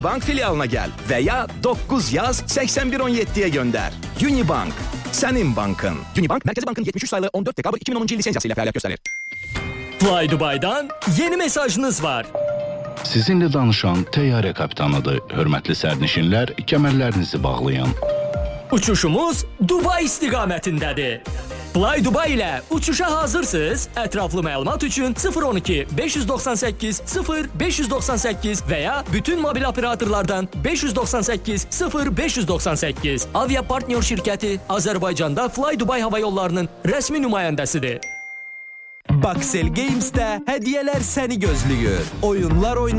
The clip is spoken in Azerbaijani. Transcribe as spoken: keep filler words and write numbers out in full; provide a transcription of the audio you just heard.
Bank filialına gel veya dokuz yaz seksen bir on yediye gönder. Unibank, senin bankın. Unibank, Merkezi Bank'ın yetmiş üç sayılı on dört dekabr iki bin onuncu yıl lisansıyla faaliyet gösterir. Fly Dubai'dan yeni mesajınız var. Sizinle danışan təyyarə kapitanıdır. Hörmətli sərnişinlər, kəmərlərinizi bağlayın. Uçuşumuz Dubai istiqamətindədir. Fly Dubai ilə uçuşa hazırsınız? Ətraflı məlumat üçün sıfır on iki beş yüz doxsan səkkiz sıfır beş yüz doxsan səkkiz və ya bütün mobil operatorlardan beş yüz doxsan səkkiz sıfır beş yüz doxsan səkkiz. Avia Partnyor şirkəti Azərbaycanda Fly Dubai hava yollarının rəsmi nümayəndəsidir. Baxel Games'də hədiyyələr səni gözləyir. Oyunlar oyna.